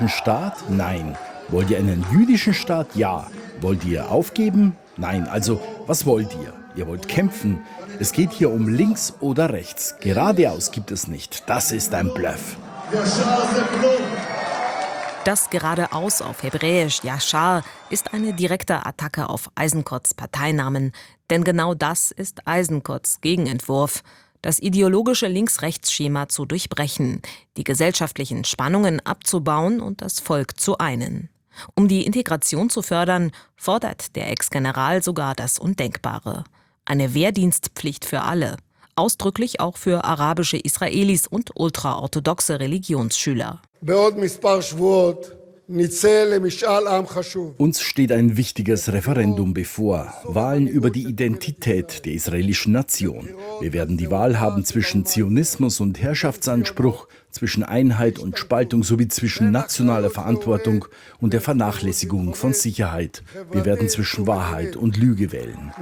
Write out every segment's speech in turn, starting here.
Staat? Nein. Wollt ihr einen jüdischen Staat? Ja. Wollt ihr aufgeben? Nein. Also, was wollt ihr? Ihr wollt kämpfen. Es geht hier um links oder rechts. Geradeaus gibt es nicht. Das ist ein Bluff. Das geradeaus auf Hebräisch Yashar ist eine direkte Attacke auf Eisenkots Parteinamen. Denn genau das ist Eisenkots Gegenentwurf. Das ideologische Links-Rechts-Schema zu durchbrechen, die gesellschaftlichen Spannungen abzubauen und das Volk zu einen. Um die Integration zu fördern, fordert der Ex-General sogar das Undenkbare. Eine Wehrdienstpflicht für alle. Ausdrücklich auch für arabische Israelis und ultraorthodoxe Religionsschüler. Uns steht ein wichtiges Referendum bevor. Wahlen über die Identität der israelischen Nation. Wir werden die Wahl haben zwischen Zionismus und Herrschaftsanspruch, zwischen Einheit und Spaltung sowie zwischen nationaler Verantwortung und der Vernachlässigung von Sicherheit. Wir werden zwischen Wahrheit und Lüge wählen.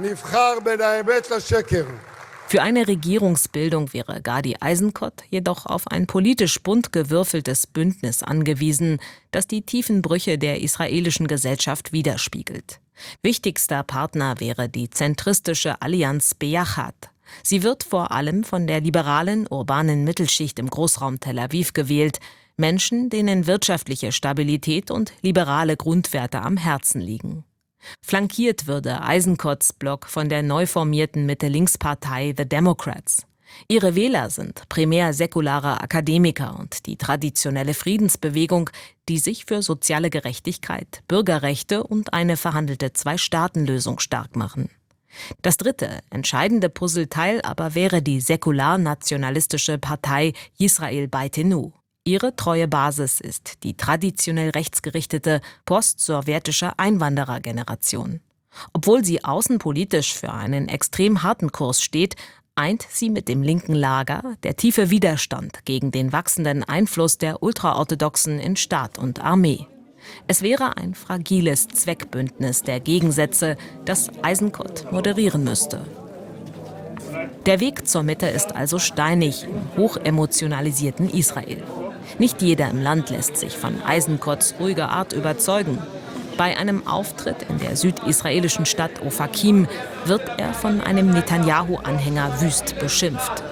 Für eine Regierungsbildung wäre Gadi Eisenkot jedoch auf ein politisch bunt gewürfeltes Bündnis angewiesen, das die tiefen Brüche der israelischen Gesellschaft widerspiegelt. Wichtigster Partner wäre die zentristische Allianz Beyachad. Sie wird vor allem von der liberalen, urbanen Mittelschicht im Großraum Tel Aviv gewählt, Menschen, denen wirtschaftliche Stabilität und liberale Grundwerte am Herzen liegen. Flankiert würde Eisenkots Block von der neu formierten Mitte-Links-Partei The Democrats. Ihre Wähler sind primär säkulare Akademiker und die traditionelle Friedensbewegung, die sich für soziale Gerechtigkeit, Bürgerrechte und eine verhandelte Zwei-Staaten-Lösung stark machen. Das dritte, entscheidende Puzzleteil aber wäre die säkular-nationalistische Partei Yisrael Beitenu. Ihre treue Basis ist die traditionell rechtsgerichtete post-sowjetische Einwanderergeneration. Obwohl sie außenpolitisch für einen extrem harten Kurs steht, eint sie mit dem linken Lager der tiefe Widerstand gegen den wachsenden Einfluss der Ultraorthodoxen in Staat und Armee. Es wäre ein fragiles Zweckbündnis der Gegensätze, das Eisenkot moderieren müsste. Der Weg zur Mitte ist also steinig im hochemotionalisierten Israel. Nicht jeder im Land lässt sich von Eisenkots ruhiger Art überzeugen. Bei einem Auftritt in der südisraelischen Stadt Ofakim wird er von einem Netanyahu-Anhänger wüst beschimpft.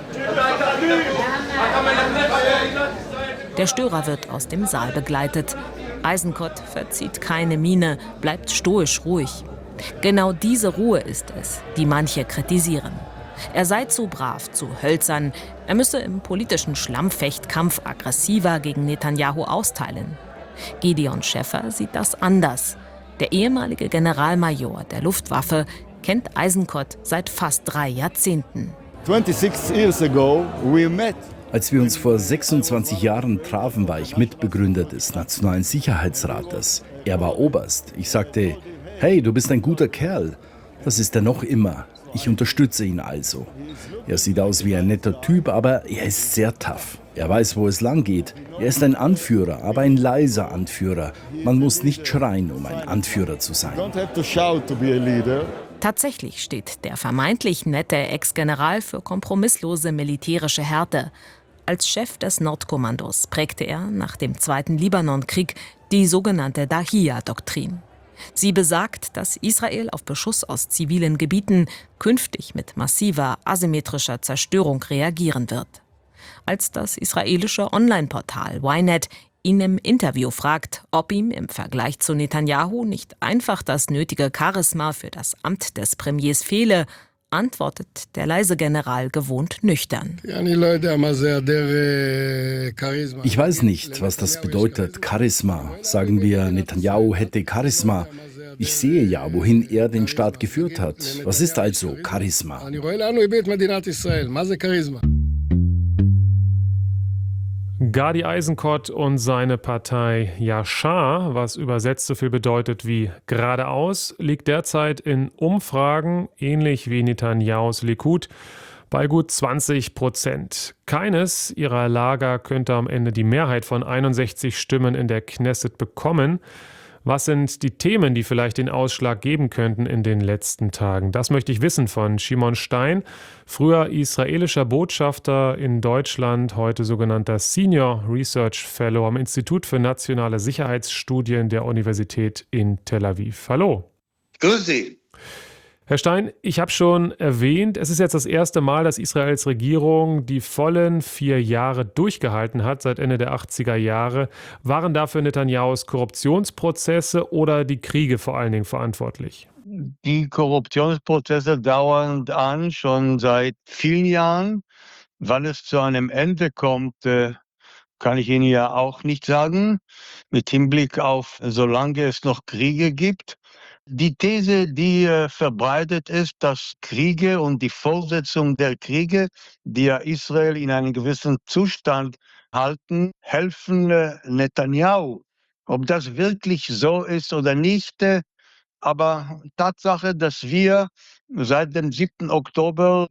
Der Störer wird aus dem Saal begleitet. Eisenkot verzieht keine Miene, bleibt stoisch ruhig. Genau diese Ruhe ist es, die manche kritisieren. Er sei zu brav, zu hölzern. Er müsse im politischen Schlammfechtkampf aggressiver gegen Netanyahu austeilen. Gideon Schäffer sieht das anders. Der ehemalige Generalmajor der Luftwaffe kennt Eisenkot seit fast 3 Jahrzehnten. 26 years ago we met. Als wir uns vor 26 Jahren trafen, war ich Mitbegründer des Nationalen Sicherheitsrates. Er war Oberst. Ich sagte, hey, du bist ein guter Kerl. Das ist er noch immer. Ich unterstütze ihn also. Er sieht aus wie ein netter Typ, aber er ist sehr tough. Er weiß, wo es lang geht. Er ist ein Anführer, aber ein leiser Anführer. Man muss nicht schreien, um ein Anführer zu sein. Tatsächlich steht der vermeintlich nette Ex-General für kompromisslose militärische Härte. Als Chef des Nordkommandos prägte er nach dem Zweiten Libanonkrieg die sogenannte Dahia-Doktrin. Sie besagt, dass Israel auf Beschuss aus zivilen Gebieten künftig mit massiver asymmetrischer Zerstörung reagieren wird. Als das israelische Online-Portal Ynet ihn im Interview fragt, ob ihm im Vergleich zu Netanyahu nicht einfach das nötige Charisma für das Amt des Premiers fehle, antwortet der leise General gewohnt nüchtern. Ich weiß nicht, was das bedeutet, Charisma. Sagen wir, Netanyahu hätte Charisma. Ich sehe ja, wohin er den Staat geführt hat. Was ist also Charisma? Gadi Eisenkot und seine Partei Yashar, was übersetzt so viel bedeutet wie geradeaus, liegt derzeit in Umfragen, ähnlich wie Netanyahus Likud, bei gut 20%. Keines ihrer Lager könnte am Ende die Mehrheit von 61 Stimmen in der Knesset bekommen. Was sind die Themen, die vielleicht den Ausschlag geben könnten in den letzten Tagen? Das möchte ich wissen von Shimon Stein, früher israelischer Botschafter in Deutschland, heute sogenannter Senior Research Fellow am Institut für nationale Sicherheitsstudien der Universität in Tel Aviv. Hallo. Grüß Sie. Herr Stein, ich habe schon erwähnt, es ist jetzt das erste Mal, dass Israels Regierung die vollen 4 Jahre durchgehalten hat, seit Ende der 80er Jahre. Waren dafür Netanyahus Korruptionsprozesse oder die Kriege vor allen Dingen verantwortlich? Die Korruptionsprozesse dauern an, schon seit vielen Jahren. Wann es zu einem Ende kommt, kann ich Ihnen ja auch nicht sagen, mit Hinblick auf, solange es noch Kriege gibt. Die These, die verbreitet ist, dass Kriege und die Fortsetzung der Kriege, die ja Israel in einen gewissen Zustand halten, helfen Netanyahu. Ob das wirklich so ist oder nicht, aber Tatsache, dass wir seit dem 7. Oktober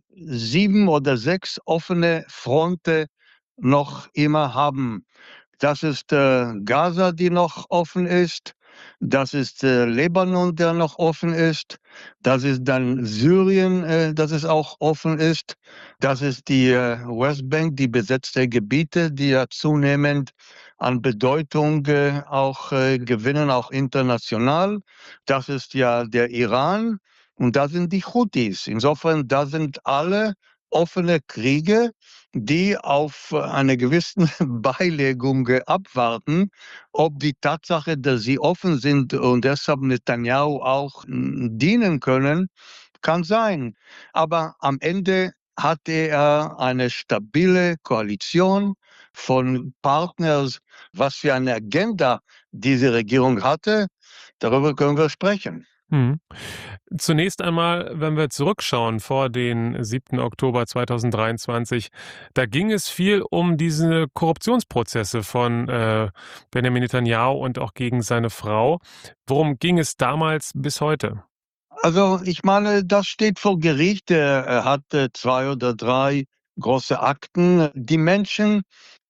7 oder 6 offene Fronten noch immer haben. Das ist Gaza, die noch offen ist. Das ist Libanon, der noch offen ist. Das ist dann Syrien, das es auch offen ist. Das ist die Westbank, die besetzte Gebiete, die ja zunehmend an Bedeutung auch gewinnen, auch international. Das ist ja der Iran und das sind die Houthis. Insofern, da sind alle offene Kriege, die auf eine gewisse Beilegung abwarten, ob die Tatsache, dass sie offen sind und deshalb Netanyahu auch dienen können, kann sein. Aber am Ende hatte er eine stabile Koalition von Partners. Was für eine Agenda diese Regierung hatte, darüber können wir sprechen. Hm. Zunächst einmal, wenn wir zurückschauen vor den 7. Oktober 2023, da ging es viel um diese Korruptionsprozesse von Benjamin Netanyahu und auch gegen seine Frau. Worum ging es damals bis heute? Also ich meine, das steht vor Gericht. Er hatte 2 oder 3 große Akten. Die Menschen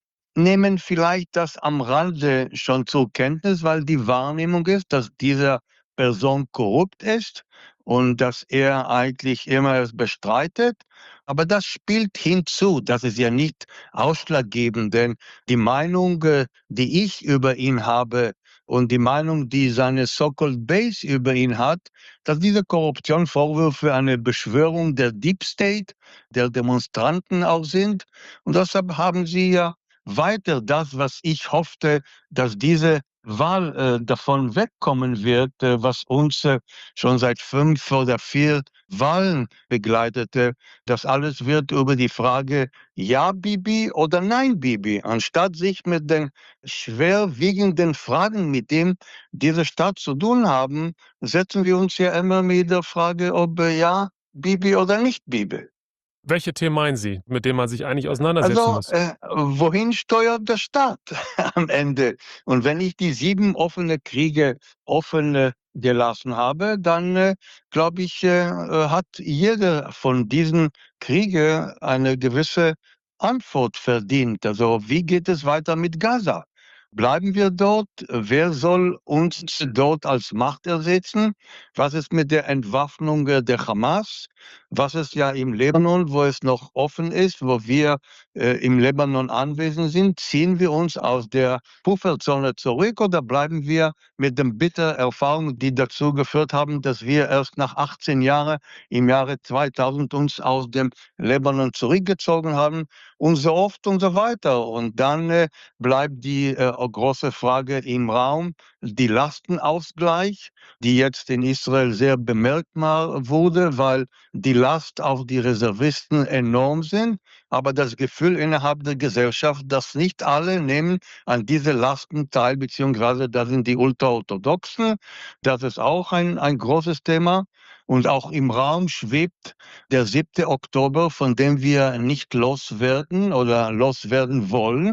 nehmen vielleicht das am Rande schon zur Kenntnis, weil die Wahrnehmung ist, dass diese Person korrupt ist und dass er eigentlich immer es bestreitet. Aber das spielt hinzu. Das ist ja nicht ausschlaggebend, denn die Meinung, die ich über ihn habe und die Meinung, die seine So-called Base über ihn hat, dass diese Korruptionsvorwürfe eine Beschwörung der Deep State, der Demonstranten auch sind. Und deshalb haben sie ja weiter das, was ich hoffte, dass diese Wahl davon wegkommen wird, was uns schon seit 5 oder 4 Wahlen begleitete. Das alles wird über die Frage Ja Bibi oder Nein Bibi, anstatt sich mit den schwerwiegenden Fragen, mit denen diese Stadt zu tun haben, setzen wir uns ja immer mit der Frage, ob Ja Bibi oder nicht Bibi. Welche Themen meinen Sie, mit denen man sich eigentlich auseinandersetzen muss? Wohin steuert der Staat am Ende? Und wenn ich die 7 offene Kriege offen gelassen habe, dann glaube ich, hat jeder von diesen Kriege eine gewisse Antwort verdient. Also wie geht es weiter mit Gaza? Bleiben wir dort? Wer soll uns dort als Macht ersetzen? Was ist mit der Entwaffnung der Hamas? Was ist ja im Libanon, wo es noch offen ist, wo wir im Libanon anwesend sind? Ziehen wir uns aus der Pufferzone zurück oder bleiben wir mit den bitteren Erfahrungen, die dazu geführt haben, dass wir erst nach 18 Jahren im Jahre 2000 uns aus dem Libanon zurückgezogen haben und so oft und so weiter. Und dann bleibt die große Frage im Raum, die Lastenausgleich, die jetzt in Israel sehr bemerkbar wurde, weil die Last auf die Reservisten enorm sind, aber das Gefühl innerhalb der Gesellschaft, dass nicht alle nehmen an diese Lasten teil, beziehungsweise da sind die Ultraorthodoxen, das ist auch ein großes Thema. Und auch im Raum schwebt der 7. Oktober, von dem wir nicht loswerden oder loswerden wollen.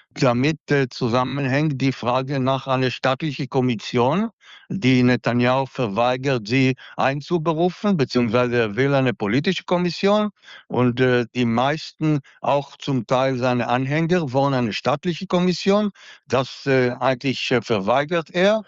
Damit zusammenhängt die Frage nach einer staatlichen Kommission, die Netanyahu verweigert, sie einzuberufen, beziehungsweise er will eine politische Kommission und die meisten, auch zum Teil seine Anhänger, wollen eine staatliche Kommission. Das eigentlich verweigert er.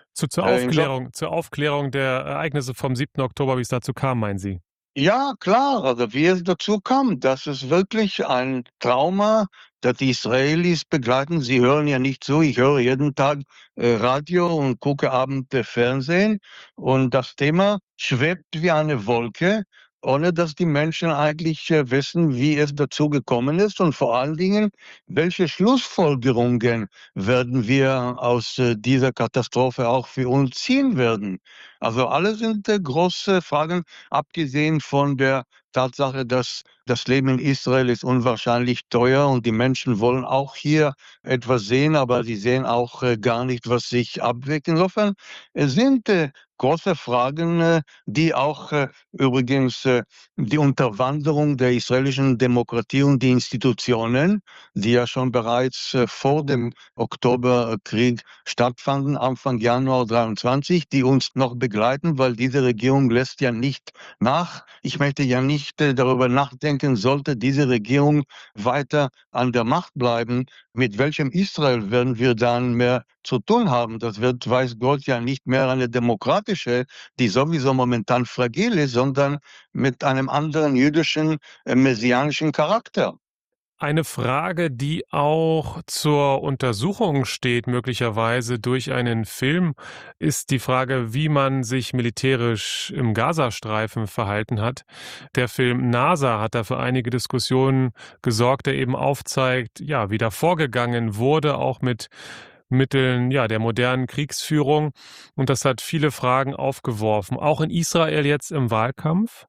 Zur Aufklärung der Ereignisse vom 7. Oktober, wie es dazu kam, meinen Sie? Ja, klar, also wie es dazu kam, das ist wirklich ein Trauma, das die Israelis begleiten. Sie hören ja nicht zu, ich höre jeden Tag Radio und gucke abends Fernsehen und das Thema schwebt wie eine Wolke, ohne dass die Menschen eigentlich wissen, wie es dazu gekommen ist und vor allen Dingen, welche Schlussfolgerungen werden wir aus dieser Katastrophe auch für uns ziehen werden. Also alle sind große Fragen, abgesehen von der Tatsache, dass das Leben in Israel ist unwahrscheinlich teuer und die Menschen wollen auch hier etwas sehen, aber sie sehen auch gar nicht, was sich abwirkt. Insofern es sind große Fragen, die auch übrigens die Unterwanderung der israelischen Demokratie und die Institutionen, die ja schon bereits vor dem Oktoberkrieg stattfanden, Anfang Januar 23, die uns noch begleiten, weil diese Regierung lässt ja nicht nach. Ich möchte ja nicht darüber nachdenken, sollte diese Regierung weiter an der Macht bleiben, mit welchem Israel werden wir dann mehr zu tun haben? Das wird, weiß Gott, ja nicht mehr eine demokratische, die sowieso momentan fragil ist, sondern mit einem anderen jüdischen, messianischen Charakter. Eine Frage, die auch zur Untersuchung steht, möglicherweise durch einen Film, ist die Frage, wie man sich militärisch im Gazastreifen verhalten hat. Der Film NASA hat da für einige Diskussionen gesorgt, der eben aufzeigt, ja, wie da vorgegangen wurde, auch mit Mitteln, ja, der modernen Kriegsführung. Und das hat viele Fragen aufgeworfen, auch in Israel jetzt im Wahlkampf.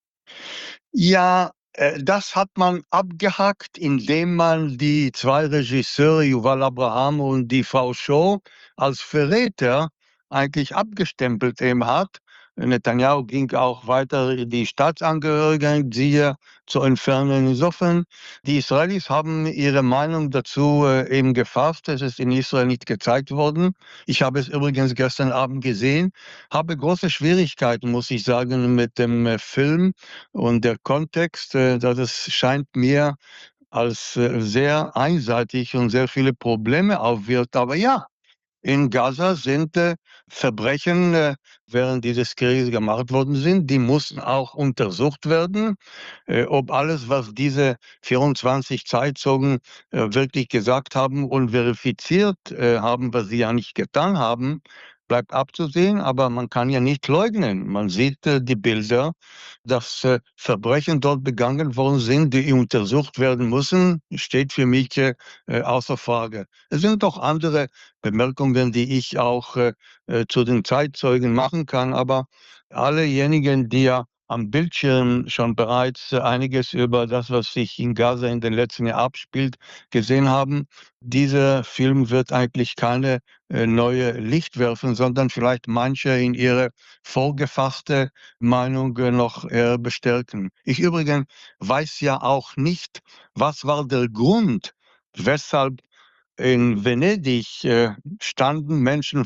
Ja, das hat man abgehakt, indem man die 2 Regisseure, Yuval Abraham und die Frau Shaw, als Verräter eigentlich abgestempelt eben hat. Netanyahu ging auch weiter die Staatsangehörigen, siehe, zu entfernen. Insofern, die Israelis haben ihre Meinung dazu eben gefasst. Es ist in Israel nicht gezeigt worden. Ich habe es übrigens gestern Abend gesehen, habe große Schwierigkeiten, muss ich sagen, mit dem Film und der Kontext, das scheint mir als sehr einseitig und sehr viele Probleme aufwirft. Aber ja, in Gaza sind Verbrechen während dieses Krieges gemacht worden sind. Die mussten auch untersucht werden, ob alles, was diese 24 Zeitzeugen wirklich gesagt haben und verifiziert haben, was sie ja nicht getan haben, bleibt abzusehen. Aber man kann ja nicht leugnen. Man sieht die Bilder, dass Verbrechen dort begangen worden sind, die untersucht werden müssen, steht für mich außer Frage. Es sind doch andere Bemerkungen, die ich auch zu den Zeitzeugen machen kann, aber allejenigen, die ja am Bildschirm schon bereits einiges über das, was sich in Gaza in den letzten Jahren abspielt, gesehen haben, dieser Film wird eigentlich keine neue Licht werfen, sondern vielleicht manche in ihre vorgefasste Meinung noch eher bestärken. Ich übrigens weiß ja auch nicht, was war der Grund, weshalb in Venedig standen Menschen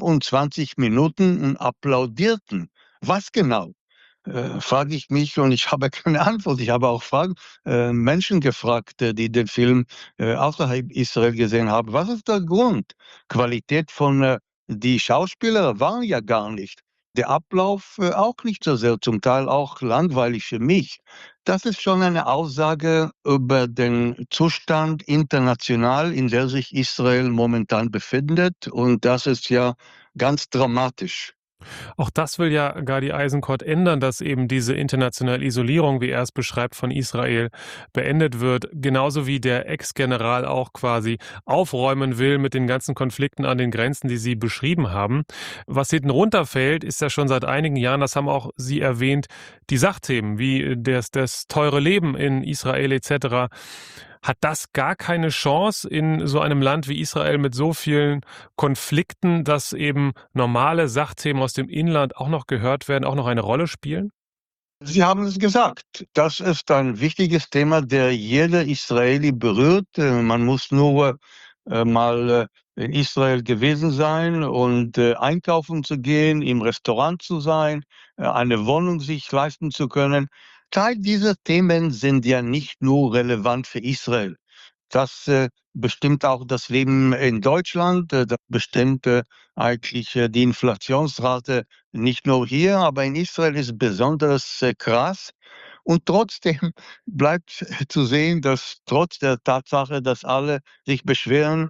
25 Minuten und applaudierten. Was genau? Frage ich mich und ich habe keine Antwort. Ich habe auch Menschen gefragt, die den Film außerhalb Israel gesehen haben. Was ist der Grund? Qualität von die Schauspieler waren ja gar nicht. Der Ablauf auch nicht so sehr, zum Teil auch langweilig für mich. Das ist schon eine Aussage über den Zustand international, in der sich Israel momentan befindet. Und das ist ja ganz dramatisch. Auch das will ja Gadi Eisenkot ändern, dass eben diese internationale Isolierung, wie er es beschreibt, von Israel beendet wird. Genauso wie der Ex-General auch quasi aufräumen will mit den ganzen Konflikten an den Grenzen, die Sie beschrieben haben. Was hinten runterfällt, ist ja schon seit einigen Jahren, das haben auch Sie erwähnt, die Sachthemen wie das teure Leben in Israel etc. Hat das gar keine Chance in so einem Land wie Israel mit so vielen Konflikten, dass eben normale Sachthemen aus dem Inland auch noch gehört werden, auch noch eine Rolle spielen? Sie haben es gesagt. Das ist ein wichtiges Thema, der jeder Israeli berührt. Man muss nur mal in Israel gewesen sein und einkaufen zu gehen, im Restaurant zu sein, eine Wohnung sich leisten zu können. Teil dieser Themen sind ja nicht nur relevant für Israel. Das bestimmt auch das Leben in Deutschland, das bestimmt eigentlich die Inflationsrate nicht nur hier, aber in Israel ist besonders krass. Und trotzdem bleibt zu sehen, dass trotz der Tatsache, dass alle sich beschweren,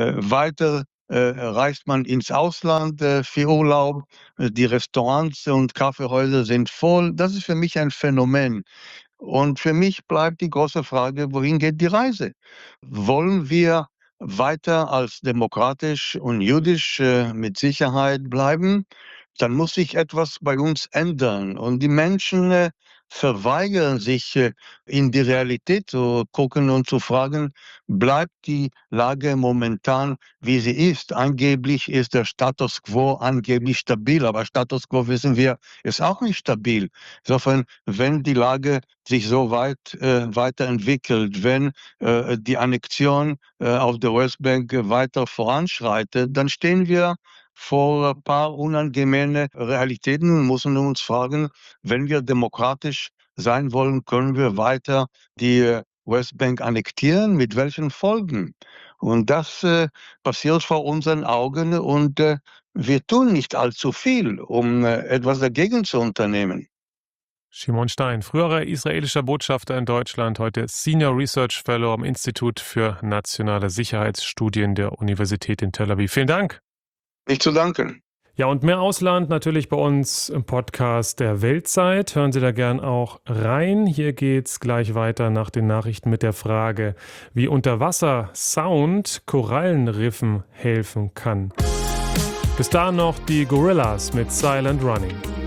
weiter reist man ins Ausland für Urlaub. Die Restaurants und Kaffeehäuser sind voll. Das ist für mich ein Phänomen. Und für mich bleibt die große Frage, wohin geht die Reise? Wollen wir weiter als demokratisch und jüdisch mit Sicherheit bleiben? Dann muss sich etwas bei uns ändern. Und die Menschen verweigern sich, in die Realität zu gucken und zu fragen, bleibt die Lage momentan, wie sie ist? Angeblich ist der Status quo angeblich stabil, aber Status quo, wissen wir, ist auch nicht stabil. Insofern, wenn die Lage sich so weit weiterentwickelt, wenn die Annexion auf der Westbank weiter voranschreitet, dann stehen wir vor ein paar unangenehme Realitäten und müssen uns fragen, wenn wir demokratisch sein wollen, können wir weiter die Westbank annektieren? Mit welchen Folgen? Und das passiert vor unseren Augen und wir tun nicht allzu viel, um etwas dagegen zu unternehmen. Shimon Stein, früherer israelischer Botschafter in Deutschland, heute Senior Research Fellow am Institut für nationale Sicherheitsstudien der Universität in Tel Aviv. Vielen Dank. Nicht zu danken. Ja, und mehr Ausland natürlich bei uns im Podcast der Weltzeit. Hören Sie da gern auch rein. Hier geht's gleich weiter nach den Nachrichten mit der Frage, wie Unterwasser-Sound Korallenriffen helfen kann. Bis dahin noch die Gorillas mit Silent Running.